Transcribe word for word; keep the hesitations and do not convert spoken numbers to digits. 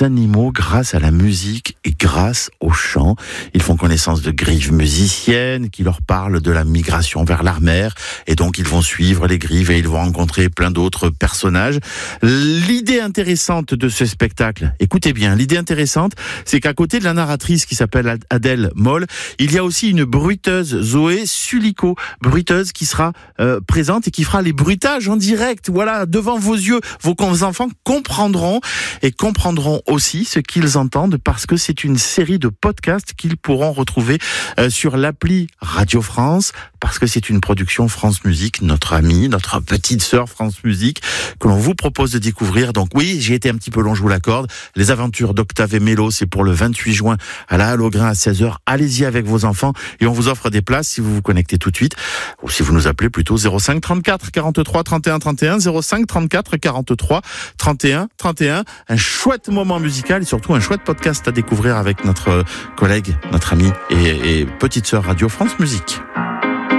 les animaux grâce à la musique et grâce au chant. Ils font connaissance de grives musiciennes qui leur parlent de la migration vers la mer et donc ils vont suivre les grives et ils vont rencontrer plein d'autres personnages. L'idée intéressante de ce spectacle, écoutez bien, l'idée intéressante, c'est qu'à côté de la narratrice qui s'appelle Adèle Moll, il y a aussi une bruiteuse, Zoé Sulico, bruiteuse qui sera euh, présente et qui fera les bruitages en direct, voilà, devant vos yeux. Vos enfants comprendront et comprendront aussi ce qu'ils entendent parce que c'est une série de podcasts qu'ils pourront retrouver euh, sur l'appli Radio France, parce que c'est une production France Musique, notre amie, notre petite sœur France Musique, que l'on vous propose de découvrir. Donc oui, j'ai été un petit peu long, je vous l'accorde. Les aventures d'Octave et Mélo, c'est pour le vingt-huit juin à la Halle au Grain à seize heures. Allez-y avec vos enfants et on vous offre des places si vous vous connectez tout de suite ou si vous nous appelez plutôt zéro cinq trente-quatre quarante-trois trente et un trente et un, zéro cinq trente-quatre quarante-trois trente et un trente et un. Un chouette moment musical et surtout un chouette podcast à découvrir avec notre collègue, notre amie et, et petite sœur Radio France Musique.